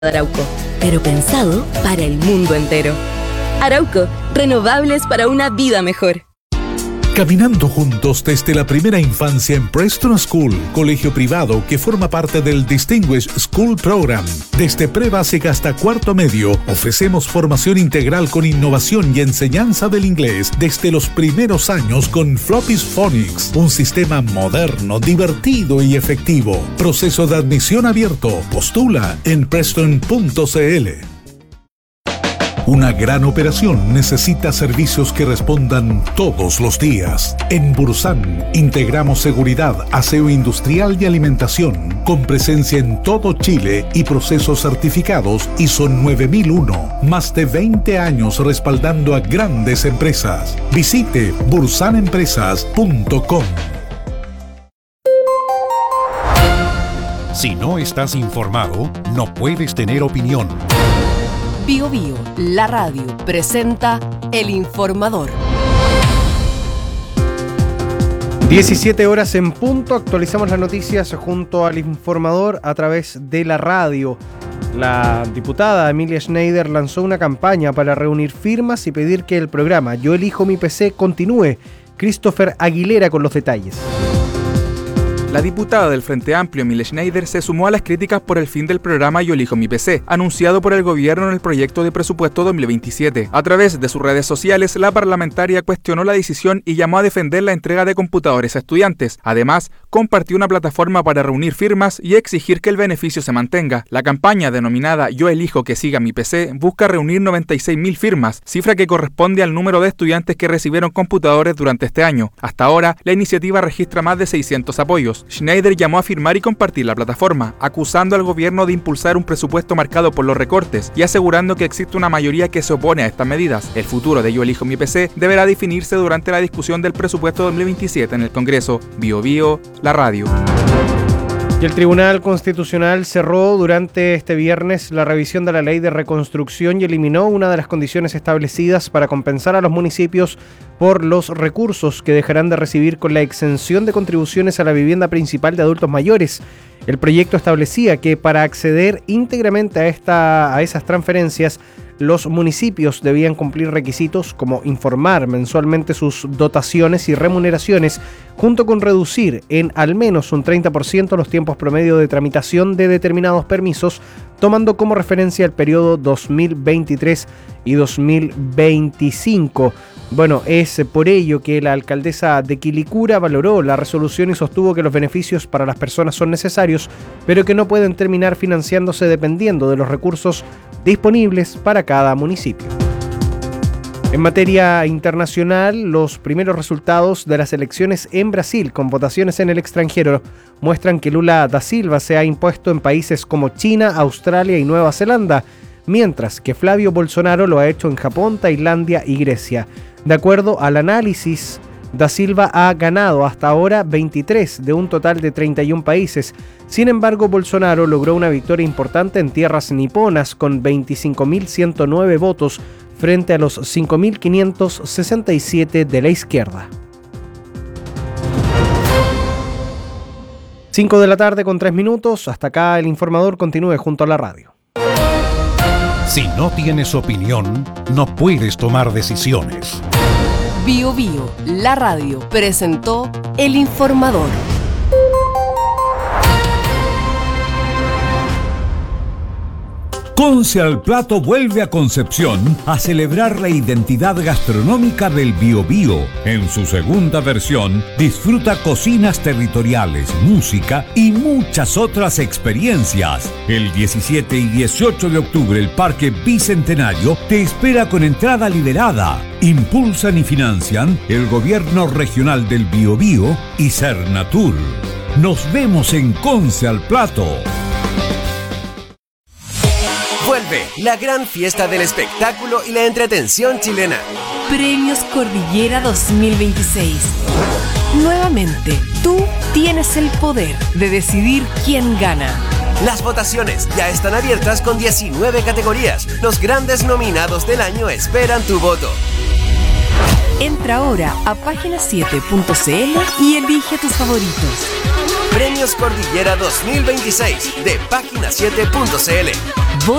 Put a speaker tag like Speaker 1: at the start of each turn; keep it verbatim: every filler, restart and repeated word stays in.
Speaker 1: de Arauco, pero pensado para el mundo entero. Arauco, renovables para una vida mejor.
Speaker 2: Caminando juntos desde la primera infancia en Preston School, colegio privado que forma parte del Distinguished School Program. Desde pre-básica hasta cuarto medio, ofrecemos formación integral con innovación y enseñanza del inglés desde los primeros años con Floppy's Phonics, un sistema moderno, divertido y efectivo. Proceso de admisión abierto. Postula en preston punto c l. Una gran operación necesita servicios que respondan todos los días. En Bursan integramos seguridad, aseo industrial y alimentación, con presencia en todo Chile y procesos certificados I S O nueve mil uno. Más de veinte años respaldando a grandes empresas. Visite bursan empresas punto com.
Speaker 3: Si no estás informado, no puedes tener opinión.
Speaker 4: Bio Bio, la radio, presenta El Informador.
Speaker 5: diecisiete horas en punto, actualizamos las noticias junto al Informador a través de la radio. La diputada Emilia Schneider lanzó una campaña para reunir firmas y pedir que el programa Yo Elijo Mi P C continúe. Christopher Aguilera con los detalles.
Speaker 6: La diputada del Frente Amplio, Emilia Schneider, se sumó a las críticas por el fin del programa Yo Elijo Mi P C, anunciado por el gobierno en el proyecto de presupuesto dos mil veintisiete. A través de sus redes sociales, la parlamentaria cuestionó la decisión y llamó a defender la entrega de computadores a estudiantes. Además, compartió una plataforma para reunir firmas y exigir que el beneficio se mantenga. La campaña denominada Yo Elijo Que Siga Mi P C busca reunir noventa y seis mil firmas, cifra que corresponde al número de estudiantes que recibieron computadores durante este año. Hasta ahora, la iniciativa registra más de seiscientos apoyos. Schneider llamó a firmar y compartir la plataforma, acusando al gobierno de impulsar un presupuesto marcado por los recortes y asegurando que existe una mayoría que se opone a estas medidas. El futuro de Yo Elijo Mi P C deberá definirse durante la discusión del presupuesto dos mil veintisiete en el Congreso. Bio Bio, la radio.
Speaker 5: Y el Tribunal Constitucional cerró durante este viernes la revisión de la Ley de Reconstrucción y eliminó una de las condiciones establecidas para compensar a los municipios por los recursos que dejarán de recibir con la exención de contribuciones a la vivienda principal de adultos mayores. El proyecto establecía que para acceder íntegramente a, esta, a esas transferencias, los municipios debían cumplir requisitos como informar mensualmente sus dotaciones y remuneraciones, junto con reducir en al menos un treinta por ciento los tiempos promedio de tramitación de determinados permisos, tomando como referencia el periodo dos mil veintitrés y dos mil veinticinco. Bueno, es por ello que la alcaldesa de Quilicura valoró la resolución y sostuvo que los beneficios para las personas son necesarios, pero que no pueden terminar financiándose dependiendo de los recursos disponibles para cada municipio. En materia internacional, los primeros resultados de las elecciones en Brasil con votaciones en el extranjero muestran que Lula da Silva se ha impuesto en países como China, Australia y Nueva Zelanda, mientras que Flavio Bolsonaro lo ha hecho en Japón, Tailandia y Grecia. De acuerdo al análisis, Da Silva ha ganado hasta ahora veintitrés de un total de treinta y uno países. Sin embargo, Bolsonaro logró una victoria importante en tierras niponas con veinticinco mil ciento nueve votos frente a los cinco mil quinientos sesenta y siete de la izquierda. cinco de la tarde con tres minutos. Hasta acá el Informador. Continúe junto a la radio.
Speaker 3: Si no tienes opinión, no puedes tomar decisiones.
Speaker 4: Bio Bio, la radio, presentó El Informador.
Speaker 7: Conce al Plato vuelve a Concepción a celebrar la identidad gastronómica del Biobío. En su segunda versión, disfruta cocinas territoriales, música y muchas otras experiencias. El diecisiete y dieciocho de octubre, el Parque Bicentenario te espera con entrada liberada. Impulsan y financian el Gobierno Regional del Biobío y Cernatur. Nos vemos en Conce al Plato.
Speaker 8: Vuelve la gran fiesta del espectáculo y la entretención chilena.
Speaker 4: Premios Cordillera dos mil veintiséis. Nuevamente, tú tienes el poder de decidir quién gana.
Speaker 8: Las votaciones ya están abiertas con diecinueve categorías. Los grandes nominados del año esperan tu voto.
Speaker 4: Entra ahora a página siete punto c l y elige tus favoritos.
Speaker 8: Premios Cordillera dos mil veintiséis de página siete punto c l.
Speaker 4: Vota